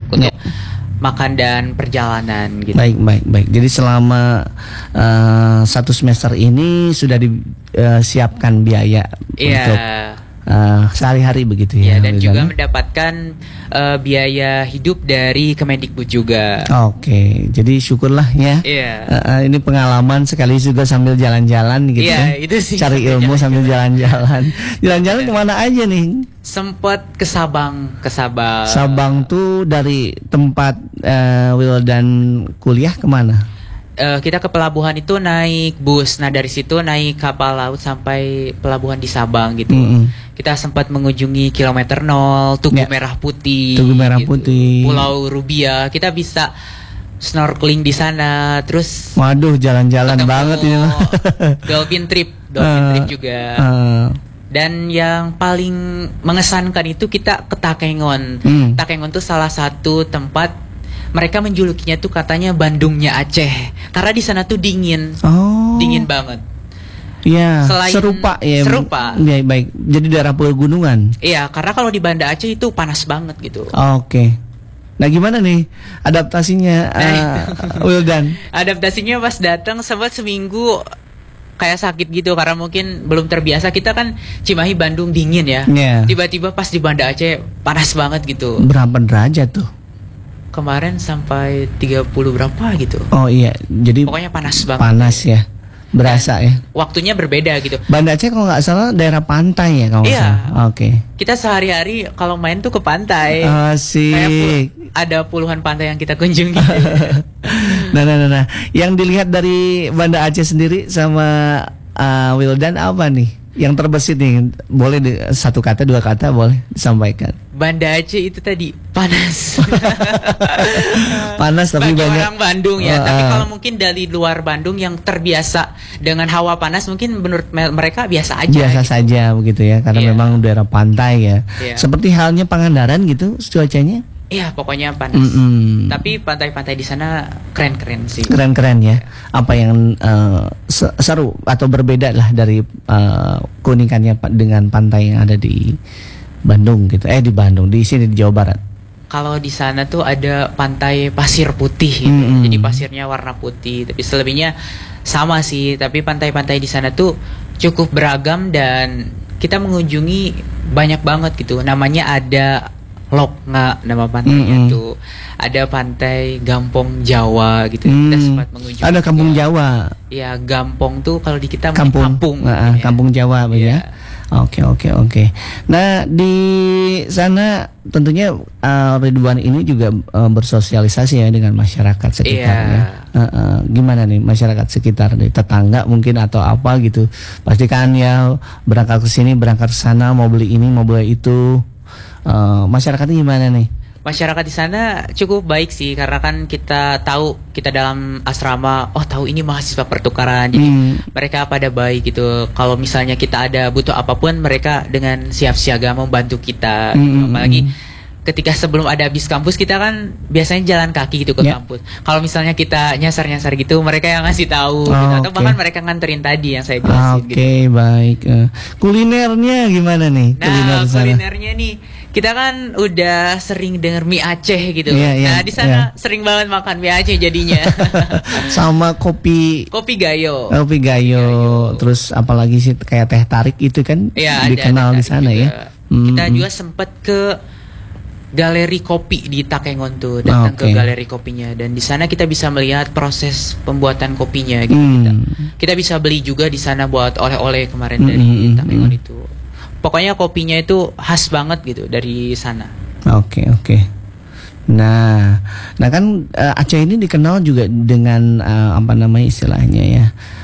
untuk makan dan perjalanan gitu. Baik. Jadi selama 1 semester ini sudah disiapkan biaya untuk sehari-hari begitu ya. Dan juga mendapatkan biaya hidup dari Kemendikbud juga. Oke, jadi syukurlah ya. Ini pengalaman sekali juga sambil jalan-jalan gitu. Itu sih. Cari ilmu sambil jalan-jalan. Jalan-jalan kemana aja nih? Sempat ke Sabang. Sabang tuh dari tempat Wildan kuliah kemana? Kita ke pelabuhan itu naik bus. Nah dari situ naik kapal laut sampai pelabuhan di Sabang gitu. Kita sempat mengunjungi kilometer 0, Tugu Merah Putih, Pulau Rubia. Kita bisa snorkeling di sana. Terus waduh, jalan-jalan banget ini. Dolphin trip juga. Dan yang paling mengesankan itu kita ke Takengon. Takengon tuh salah satu tempat mereka menjulukinya tuh katanya Bandungnya Aceh, karena di sana tuh dingin banget. Iya, serupa. Ya, baik. Jadi daerah pegunungan. Iya, karena kalau di Banda Aceh itu panas banget gitu. Oke. Nah, gimana nih adaptasinya, Wildan? Adaptasinya pas datang sempat seminggu kayak sakit gitu karena mungkin belum terbiasa. Kita kan Cimahi, Bandung dingin ya. Tiba-tiba pas di Banda Aceh panas banget gitu. Berapa derajat tuh? Kemarin sampai 30 berapa gitu. Oh iya, jadi pokoknya panas banget. Panas ya, berasa ya. Waktunya berbeda gitu. Banda Aceh kalau nggak salah daerah pantai ya kalau nggak salah. Oke. Kita sehari-hari kalau main tuh ke pantai. Asik. Ada puluhan pantai yang kita kunjungi. Nah. Yang dilihat dari Banda Aceh sendiri sama Wildan apa nih? Yang terbesit nih, boleh 1 kata 2 kata boleh disampaikan. Banda Aceh itu tadi panas. Panas tapi bagi banyak orang Bandung ya. Tapi kalau mungkin dari luar Bandung yang terbiasa dengan hawa panas, mungkin menurut mereka biasa aja. Biasa gitu saja begitu ya, karena memang daerah pantai ya. Seperti halnya Pangandaran gitu cuacanya. Iya, pokoknya panas. Tapi pantai-pantai di sana keren-keren sih. Keren-keren ya. Apa yang seru atau berbeda lah dari keunikannya dengan pantai yang ada di Bandung gitu. Di Bandung, di sini di Jawa Barat. Kalau di sana tuh ada pantai pasir putih gitu. Jadi pasirnya warna putih, tapi selebihnya sama sih. Tapi pantai-pantai di sana tuh cukup beragam dan kita mengunjungi banyak banget gitu. Namanya ada Loknga, nama pantainya tuh. Ada pantai Gampong Jawa gitu. Kita sempat mengunjungi. Ada Kampung Jawa. Ya, Gampong tuh kalau di kita kampung. Kampung Jawa ya. Oke. Nah, di sana tentunya Ridwan ini juga bersosialisasi ya dengan masyarakat sekitarnya. Gimana nih masyarakat sekitar, tetangga mungkin atau apa gitu. Pastikan ya berangkat ke sini, berangkat ke sana, mau beli ini, mau beli itu. Masyarakatnya gimana nih? Masyarakat di sana cukup baik sih, karena kan kita tahu kita dalam asrama, tahu ini mahasiswa pertukaran, jadi mereka pada baik gitu. Kalau misalnya kita ada butuh apapun, mereka dengan siap siaga membantu kita. Apalagi ketika sebelum ada bis kampus, kita kan biasanya jalan kaki gitu ke kampus. Kalau misalnya kita nyasar-nyasar gitu, mereka yang ngasih tahu gitu. Atau bahkan mereka nganterin tadi yang saya jelasin gitu. Baik. Kulinernya gimana nih? Kulinernya nih, kita kan udah sering denger mie Aceh gitu. Nah, di sana sering banget makan mie Aceh jadinya. Sama kopi gayo. Kopi gayo. Terus apalagi sih kayak teh tarik itu kan dikenal di sana juga. Ya. Kita juga sempat ke galeri kopi di Takengon tuh, datang ke galeri kopinya, dan di sana kita bisa melihat proses pembuatan kopinya gitu. Kita bisa beli juga di sana buat oleh-oleh kemarin dari Takengon itu. Pokoknya kopinya itu khas banget gitu dari sana. Oke. Nah kan Aceh ini dikenal juga dengan apa namanya istilahnya ya,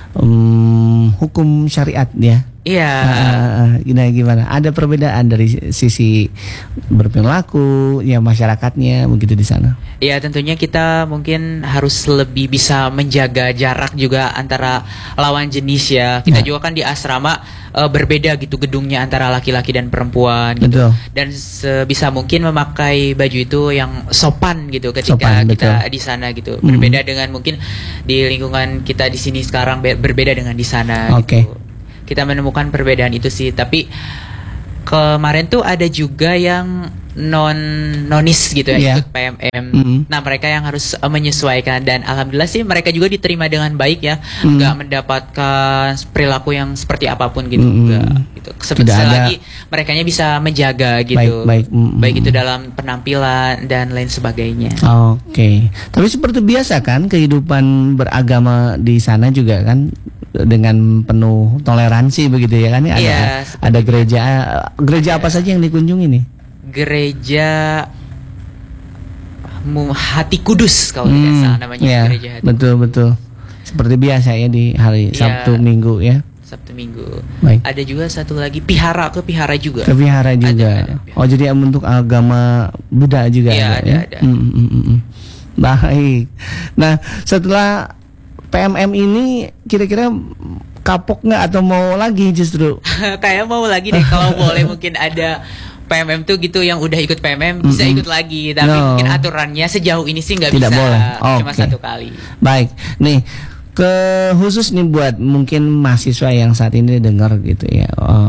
hukum syariat ya. Iya. Gimana? Ada perbedaan dari sisi berperilaku ya masyarakatnya begitu di sana? Iya, tentunya kita mungkin harus lebih bisa menjaga jarak juga antara lawan jenis ya. Kita juga kan di asrama berbeda gitu gedungnya antara laki-laki dan perempuan gitu. Dan sebisa mungkin memakai baju itu yang sopan gitu ketika kita di sana gitu. Berbeda dengan mungkin di lingkungan kita di sini sekarang, berbeda dengan di sana gitu. Kita menemukan perbedaan itu sih. Tapi kemarin tuh ada juga yang nonis gitu ya, ikut PMM. Nah, mereka yang harus menyesuaikan, dan alhamdulillah sih mereka juga diterima dengan baik ya, nggak mendapatkan perilaku yang seperti apapun gitu, gitu. Selagi merekanya bisa menjaga gitu, baik itu dalam penampilan dan lain sebagainya. Oke. Tapi seperti biasa kan kehidupan beragama di sana juga kan dengan penuh toleransi begitu ya kan? Ada gereja apa saja yang dikunjungi nih? Gereja Hati Kudus kalau tidak salah namanya, gereja Hati. Betul. Seperti biasa ya di hari Sabtu Minggu ya. Sabtu Minggu. Baik. Ada juga satu lagi ke Vihara juga. Ke Vihara juga. Ada. Oh, jadi untuk agama Buddha juga ada. Baik. Nah, setelah PMM ini kira-kira kapok nggak atau mau lagi justru? Kayak mau lagi deh kalau boleh, mungkin ada PMM tuh gitu yang udah ikut PMM bisa ikut lagi, tapi mungkin aturannya sejauh ini sih nggak bisa, boleh. Cuma 1 kali. Baik, nih khusus nih buat mungkin mahasiswa yang saat ini dengar gitu ya,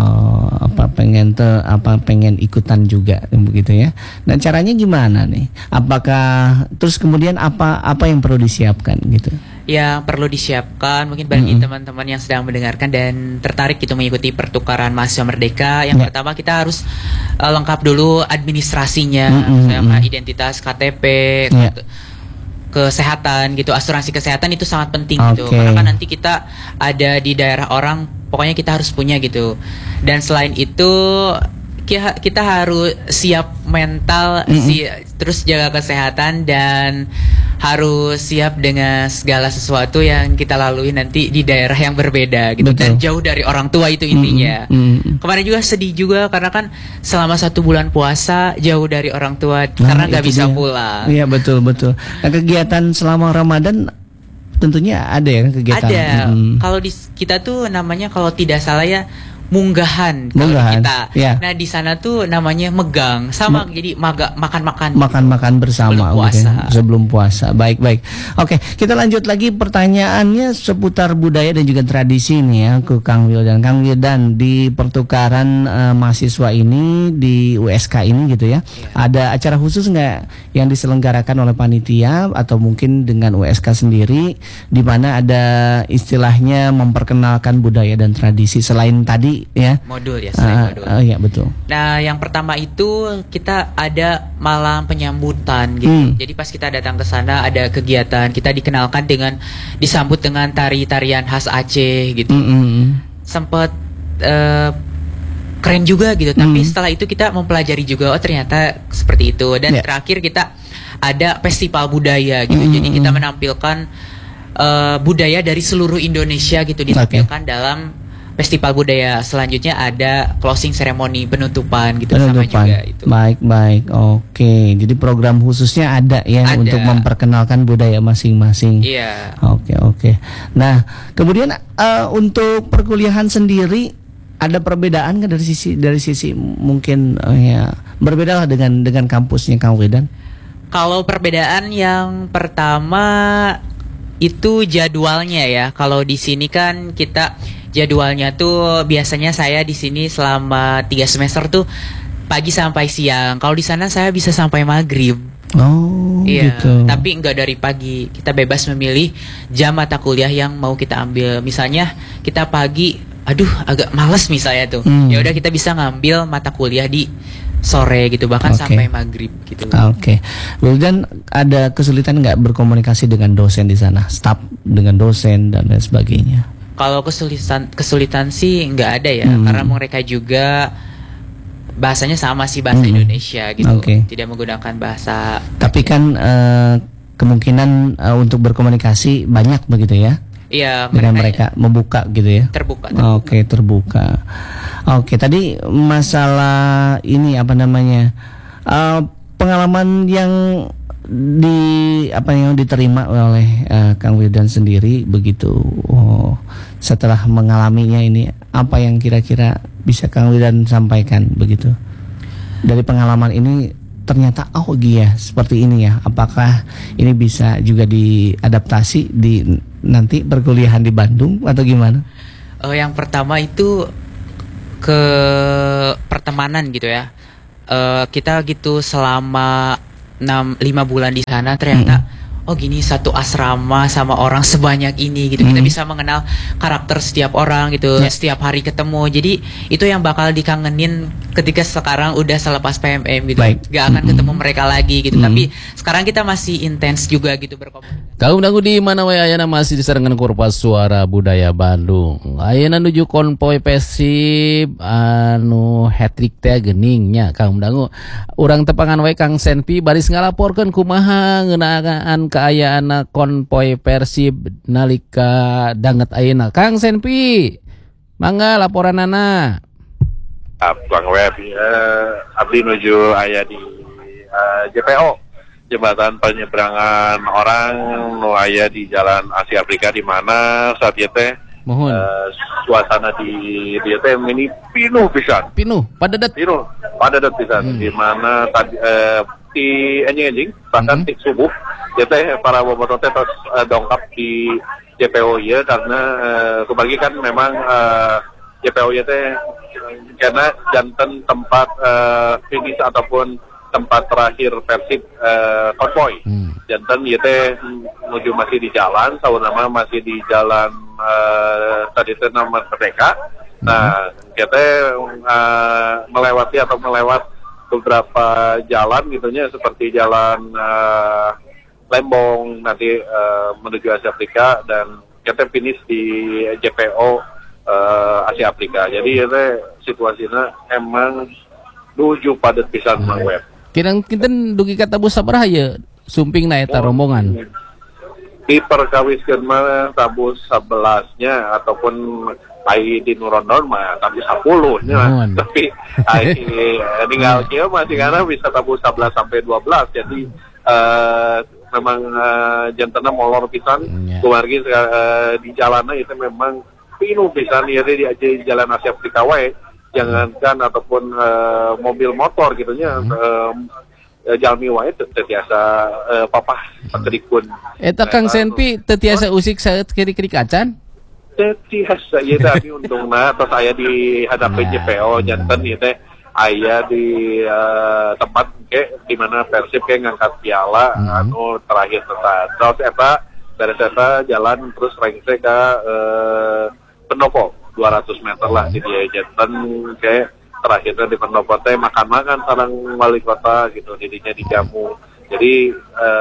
pengen ikutan juga begitu ya. Dan caranya gimana nih? Apakah terus kemudian apa yang perlu disiapkan gitu? Yang perlu disiapkan mungkin bagi teman-teman yang sedang mendengarkan dan tertarik gitu mengikuti pertukaran mahasiswa merdeka, yang pertama kita harus lengkap dulu administrasinya, sama identitas, KTP, kesehatan gitu, asuransi kesehatan itu sangat penting gitu, karena kan nanti kita ada di daerah orang, pokoknya kita harus punya gitu. Dan selain itu kita harus siap mental, terus jaga kesehatan, dan harus siap dengan segala sesuatu yang kita lalui nanti di daerah yang berbeda gitu. Dan jauh dari orang tua itu intinya. Kemarin juga sedih juga karena kan selama 1 bulan puasa jauh dari orang tua karena nggak bisa pulang. Iya, betul. Nah, kegiatan selama Ramadan tentunya ada ya kegiatan. Ada. Kalau di kita tuh namanya kalau tidak salah ya munggahan kalau kita. Nah, di sana tuh namanya megang sama, jadi makan-makan bersama sebelum puasa. Baik. Oke, kita lanjut lagi pertanyaannya seputar budaya dan juga tradisi nih ya ke Kang Wildan. Kang Wildan, di pertukaran mahasiswa ini di USK ini gitu ya. Ada acara khusus nggak yang diselenggarakan oleh panitia atau mungkin dengan USK sendiri di mana ada istilahnya memperkenalkan budaya dan tradisi selain tadi ya modul ya, selain modul. Iya, betul. Nah, yang pertama itu kita ada malam penyambutan gitu. Jadi pas kita datang ke sana ada kegiatan, kita dikenalkan dengan disambut dengan tarian khas Aceh gitu. Sempat keren juga gitu. Tapi setelah itu kita mempelajari juga, oh ternyata seperti itu. Dan terakhir kita ada festival budaya gitu. Jadi kita menampilkan budaya dari seluruh Indonesia gitu, ditampilkan dalam festival budaya. Selanjutnya ada closing ceremony, penutupan gitu. Sama juga itu. Baik. Oke. Jadi program khususnya ada untuk memperkenalkan budaya masing-masing. Iya. Oke. Nah, kemudian untuk perkuliahan sendiri ada perbedaan kan dari sisi mungkin berbeda lah dengan kampusnya Kang Wildan? Kalau perbedaan yang pertama itu jadwalnya ya. Kalau di sini kan kita jadwalnya tuh biasanya saya di sini selama 3 semester tuh pagi sampai siang. Kalau di sana saya bisa sampai maghrib. Oh, gitu. Tapi enggak dari pagi. Kita bebas memilih jam mata kuliah yang mau kita ambil. Misalnya kita pagi, agak malas misalnya tuh. Ya udah kita bisa ngambil mata kuliah di sore gitu, bahkan sampai maghrib gitu. Oke. Dan ada kesulitan nggak berkomunikasi dengan dosen di sana, staf dengan dosen dan lain sebagainya? Kalau kesulitan sih nggak ada ya, karena mereka juga bahasanya sama sih, bahasa Indonesia gitu, tidak menggunakan bahasa. Tapi kan kemungkinan untuk berkomunikasi banyak begitu ya? Iya, dengan mereka membuka gitu ya? Terbuka. Terbuka. Oke, tadi masalah ini pengalaman yang diterima oleh Kang Wildan sendiri begitu. Setelah mengalaminya ini, apa yang kira-kira bisa Kang Wildan sampaikan begitu dari pengalaman ini? Ternyata seperti ini ya. Apakah ini bisa juga diadaptasi di nanti perkuliahan di Bandung atau gimana? Yang pertama itu ke pertemanan gitu ya. kita gitu selama 5 bulan di sana ternyata oh gini satu asrama sama orang sebanyak ini gitu. Kita bisa mengenal karakter setiap orang gitu, setiap hari ketemu. Jadi itu yang bakal dikangenin ketika sekarang udah selepas PMM gitu. Gak akan ketemu mereka lagi gitu. Tapi sekarang kita masih intens juga gitu berkomunikasi. Kaum dangu di mana wae ayana masih disarangan Korpas Suara Budaya Bandung. Ayana nuju konvoy Persib anu hat-trick teh geningnya kaum dangu. Urang tepangan wae Kang Senpi baris ngalaporkeun kumaha ngeunaan kaayaan konvoy Persib nalika danget ayeuna. Kang Senpi, mangga laporanana. Bang Web, abdi nuju aya di JPO, jembatan penyeberangan orang nu aya di Jalan Asia Afrika, di mana saat ieu teh suasana di dieu teh mini pinuh pisan. Pinuh, padedet pisan. Di mana tadi di anjing bahkan di subuh ieu teh para bobotoh teh tos dongkap di JPO ieu karena kebagi kan memang JPO ieu teh karena janten tempat finish ataupun tempat terakhir Persib konvoy. Janten ieu teh menuju masih di jalan, saunama masih di jalan tadi teh nama Merdeka. Nah, kita melewat beberapa jalan gitunya seperti jalan Lembong nanti menuju Asia Afrika dan kita finish di JPO Asia Afrika. Jadi itu situasinya emang nuju padat pisan Mang Web. Kirang kinten dugi kata bus sabaraha ye sumping na eta rombongan. Diperkawiskeun mah tabus 11-nya ataupun ai di Nurondon mah tabus 10 nya. Tapi ai tinggal kieu masih kana bisa tabus 11 sampai 12. Jadi memang jantena molor pisan keluargi di jalanna itu memang pinuh pisan ieu di jalan Asia Afrika wae. Jangankan ataupun mobil motor gitunya jalmi wae teu tiasa papah patrikun. Eta Kang Senpi teu tiasa usik saet kiri-kiri kacan? Teu tiasa ieu teh untungna tos aya di hadapan JPO janten ieu teh aya di tempat ke di mana Persib ke ngangkat piala anu terakhir teh. Terus eta beres eta jalan terus rengse ka Pendopo 200 meter lah di dia janten kayak terakhirnya di Pendopo teh makan-makan sareng wali kota gitu didinya dijamu. Jadi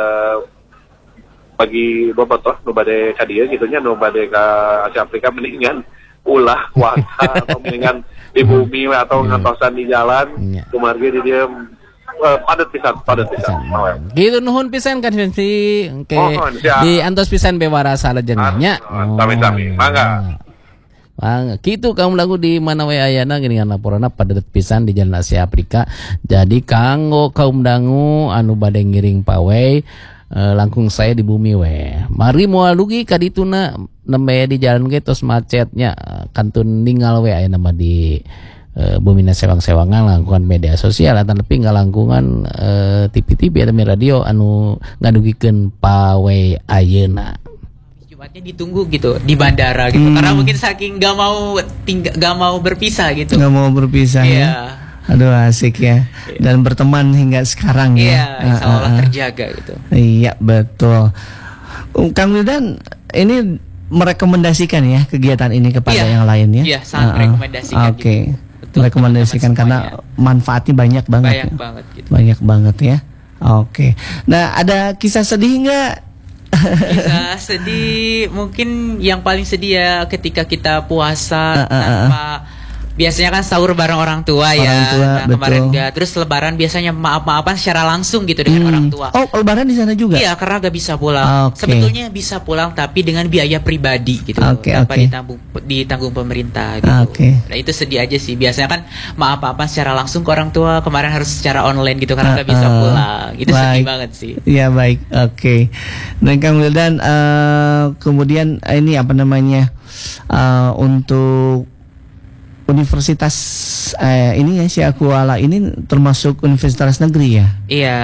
bagi bobotoh nu bade ka dieu gitunya nu bade ka Asia Afrika mendingan ulah kuasa atau mendingan di bumi atau ngatosan di jalan kumargi di dia padat pisan. Gitu nuhun pisan kan si di antos pisan bewara salajengnya. Sami-sami. Mangga. Gitu kamu lagu di mana wae ayana gini laporanna padat pisan di Jalan Asia Afrika. Jadi kanggo kaum dangu anu bade ngiring pawai langkung saya di bumi we. Mari moal dugi ka dituna nembe di jalan ge tos macetnya kantun ninggal we aya nama di bumina sewang-sewangan langkungan media sosial atau tapi ngalangkungan TV atau radio anu ngadugikeun pawai ayeuna. Ditunggu gitu di bandara gitu karena mungkin saking gak mau berpisah gitu. Gak mau berpisah ya. Aduh asik ya. Dan berteman hingga sekarang ya. Insya Allah terjaga gitu. Iya betul. Kang Wildan ini merekomendasikan ya kegiatan ini kepada yang lain ya. Iya sangat merekomendasikan. Oke. Merekomendasikan karena manfaatnya banyak banget. Banyak banget ya. Oke. Nah ada kisah sedih nggak? Bisa sedih, mungkin yang paling sedih ya ketika kita puasa tanpa biasanya kan sahur bareng orang tua nah, kemarin enggak. Terus lebaran biasanya maaf-maafan secara langsung gitu dengan orang tua. Oh, lebaran di sana juga? Iya, karena gak bisa pulang. Sebetulnya bisa pulang tapi dengan biaya pribadi gitu. Tanpa ditanggung pemerintah gitu. Nah, itu sedih aja sih. Biasanya kan maaf-maafan secara langsung ke orang tua, kemarin harus secara online gitu karena gak bisa pulang. Itu sedih banget sih. Iya, baik. Nah, Kang Wildan kemudian ini apa namanya? Untuk Universitas ini ya Syakuala ini termasuk universitas negeri ya? Iya.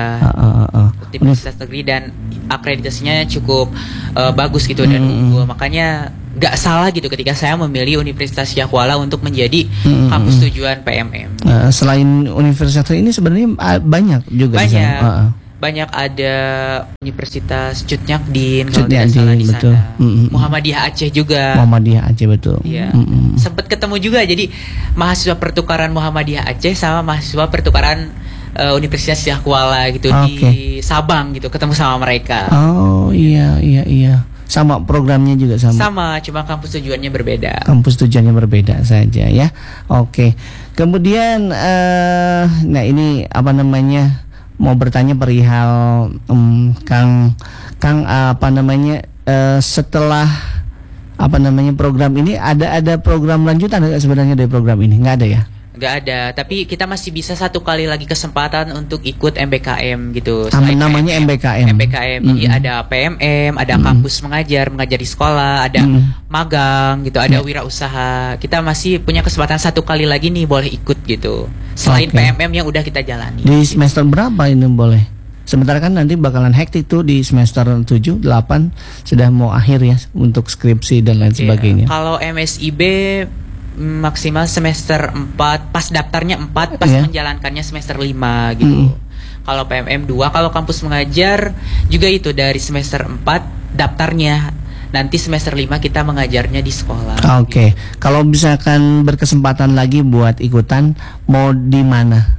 Universitas negeri dan akreditasinya cukup bagus gitu dan unggul. Makanya gak salah gitu ketika saya memilih Universitas Syah Kuala untuk menjadi kampus tujuan PMM. Selain universitas ini sebenarnya banyak juga di sana. Banyak ada Universitas Cutnyakdin kalau tidak salah di betul. sana. Muhammadiyah Aceh juga. Muhammadiyah Aceh betul. Iya. Sempat ketemu juga, jadi mahasiswa pertukaran Muhammadiyah Aceh sama mahasiswa pertukaran Universitas Syah Kuala gitu di Sabang gitu, ketemu sama mereka. Oh iya. Sama programnya juga sama. Sama, cuma kampus tujuannya berbeda. Kampus tujuannya berbeda saja ya. Oke. Kemudian nah ini apa namanya? Mau bertanya perihal Kang apa namanya? Setelah apa namanya program ini ada program lanjutan sebenarnya dari program ini? Nggak ada ya? Nggak ada, tapi kita masih bisa 1 kali lagi kesempatan untuk ikut MBKM gitu. Namanya MBKM. Jadi ada PMM, ada kampus mengajar di sekolah, ada magang gitu, ada wirausaha. Kita masih punya kesempatan 1 kali lagi nih boleh ikut gitu. Selain PMM yang udah kita jalani. Di semester berapa ini boleh? Sementara kan nanti bakalan hektik tuh di semester 7, 8 sudah mau akhir ya untuk skripsi dan lain sebagainya. Kalau MSIB maksimal semester 4, pas daftarnya 4, pas menjalankannya semester 5 gitu. Kalau PMM 2, kalau kampus mengajar juga itu dari semester 4 daftarnya. Nanti semester 5 kita mengajarnya di sekolah. Oke. Kalau misalkan berkesempatan lagi buat ikutan, mau di mana?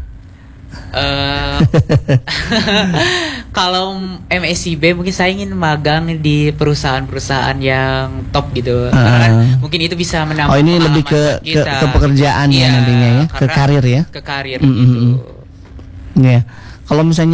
Kalau MSIB mungkin saya ingin magang di perusahaan-perusahaan yang top gitu. Karena mungkin itu bisa menambah ini lebih ke pekerjaan ya nantinya ya, ke karir ya. Ke karir gitu. Ya. Kalau misalnya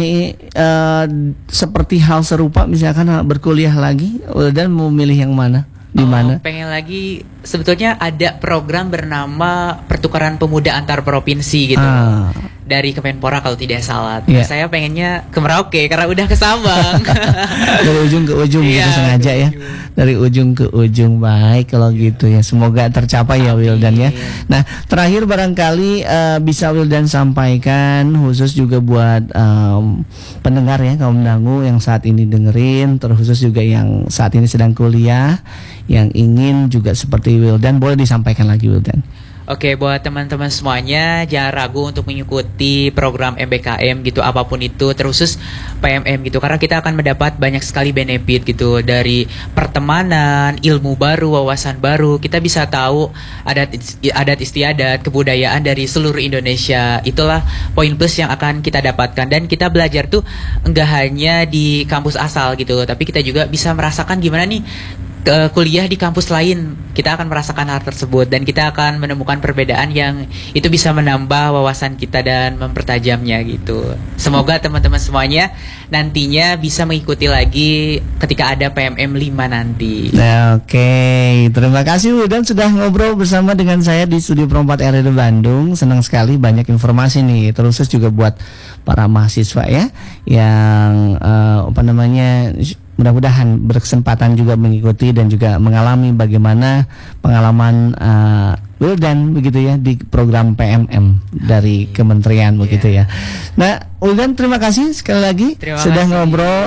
seperti hal serupa misalkan berkuliah lagi dan mau milih yang mana? Di mana? Pengen lagi, sebetulnya ada program bernama Pertukaran Pemuda Antar Provinsi gitu. Dari Kemenpora kalau tidak salah. Saya pengennya ke Merauke karena udah ke Sabang. Dari ujung ke ujung gitu sengaja ya. Dari ujung ke ujung. Baik kalau gitu ya. Semoga tercapai ya Wildan ya. Nah, terakhir barangkali bisa Wildan sampaikan khusus juga buat pendengar ya kaum dangu yang saat ini dengerin, terkhusus juga yang saat ini sedang kuliah, yang ingin juga seperti Wildan, boleh disampaikan lagi Wildan. Oke, buat teman-teman semuanya jangan ragu untuk mengikuti program MBKM gitu, apapun itu, terkhusus PMM gitu, karena kita akan mendapat banyak sekali benefit gitu, dari pertemanan, ilmu baru, wawasan baru. Kita bisa tahu adat istiadat, kebudayaan dari seluruh Indonesia. Itulah poin plus yang akan kita dapatkan, dan kita belajar tuh enggak hanya di kampus asal gitu, tapi kita juga bisa merasakan gimana nih kuliah di kampus lain. Kita akan merasakan hal tersebut, dan kita akan menemukan perbedaan yang itu bisa menambah wawasan kita dan mempertajamnya gitu. Semoga teman-teman semuanya nantinya bisa mengikuti lagi ketika ada PMM 5 nanti. Oke, terima kasih Wildan sudah ngobrol bersama dengan saya di Studio Pro 4 RRI Bandung. Senang sekali, banyak informasi nih, terus juga buat para mahasiswa ya yang apa namanya, mudah-mudahan berkesempatan juga mengikuti dan juga mengalami bagaimana pengalaman Wildan begitu ya di program PMM dari kementerian begitu ya. Nah, Wildan terima kasih sekali lagi sudah ngobrol,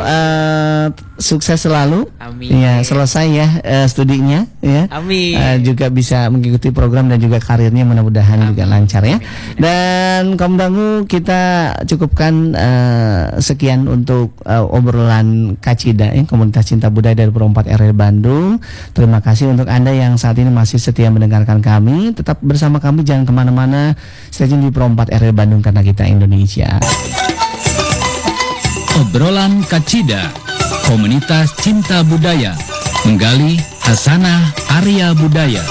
sukses selalu. Amin. Ya, selesai ya studinya ya. Amin. Juga bisa mengikuti program dan juga karirnya mudah-mudahan juga lancar ya. Dan kaum dangu, kita cukupkan sekian untuk obrolan Kacida Komunitas Cinta Budaya dari Pro 4 RRI Bandung. Terima kasih untuk Anda yang saat ini masih setia mendengarkan kami. Tetap bersama kami, jangan kemana-mana. Stay tune di Pro 4 RRI Bandung karena kita Indonesia. Obrolan Kacida, Komunitas Cinta Budaya, menggali hasanah Arya Budaya.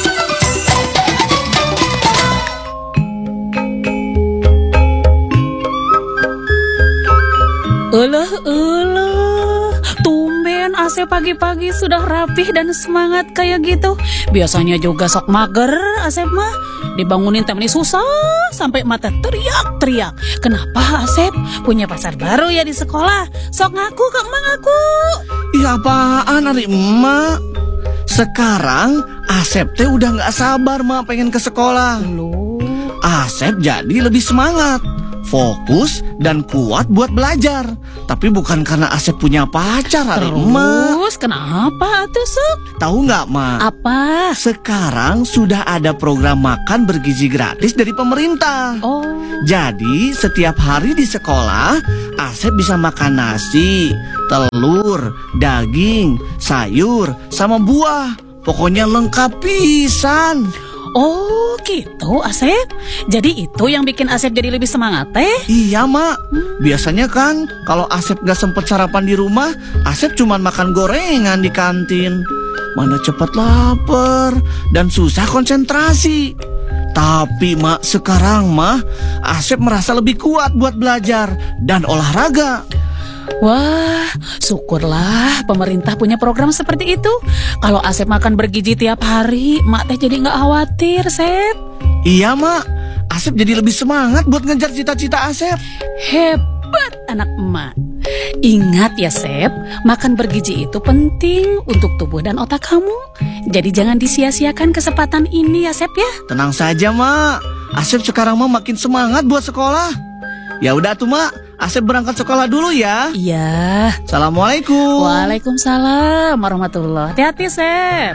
Tumben Asep pagi-pagi sudah rapih dan semangat kayak gitu. Biasanya juga sok mager Asep mah. Dibangunin temen susah sampai mata teriak-teriak. Kenapa Asep? Punya pacar baru ya di sekolah? Sok ngaku Kak, emak ngaku. Iya apaan ari emak? Sekarang Asep teh udah gak sabar mah pengen ke sekolah. Loh. Asep jadi lebih semangat. fokus dan kuat buat belajar. Tapi bukan karena Asep punya pacar, Ma. Terus kenapa tuh Sok? Tahu nggak, Ma? Apa? Sekarang sudah ada program makan bergizi gratis dari pemerintah. Oh, Jadi setiap hari di sekolah Asep bisa makan nasi, telur, daging, sayur, sama buah. Pokoknya lengkap pisan. oh gitu Asep. Jadi itu yang bikin Asep jadi lebih semangat teh? Iya, Mak. Biasanya kan kalau Asep gak sempet sarapan di rumah, Asep cuman makan gorengan di kantin. Mana cepet lapar dan susah konsentrasi. Tapi Mak, sekarang mah Asep merasa lebih kuat buat belajar dan olahraga. Wah, syukurlah pemerintah punya program seperti itu. Kalau Asep makan bergizi tiap hari, Mak teh jadi nggak khawatir, Sep. Iya, Mak. Asep jadi lebih semangat buat ngejar cita-cita Asep. Hebat anak emak. Ingat ya, Sep, makan bergizi itu penting untuk tubuh dan otak kamu. Jadi jangan disia-siakan kesempatan ini ya, Sep ya. Tenang saja, Mak. Asep sekarang mah makin semangat buat sekolah. Ya udah tuh, Mak. Asep berangkat sekolah dulu ya. Iya. Assalamualaikum. Waalaikumsalam warahmatullahi. Hati-hati, Sep.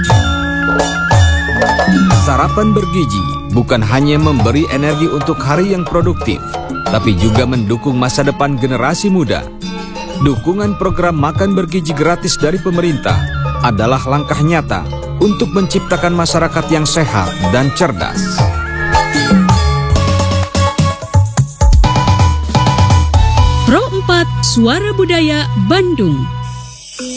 Sarapan bergizi bukan hanya memberi energi untuk hari yang produktif, tapi juga mendukung masa depan generasi muda. Dukungan program makan bergizi gratis dari pemerintah adalah langkah nyata untuk menciptakan masyarakat yang sehat dan cerdas. Pro 4 Suara Budaya Bandung.